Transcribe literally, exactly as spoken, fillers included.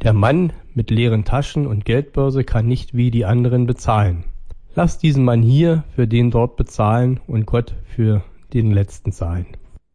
Der Mann mit leeren Taschen und Geldbörse kann nicht wie die anderen bezahlen. Lass diesen Mann hier für den dort bezahlen und Gott für den Letzten zahlen.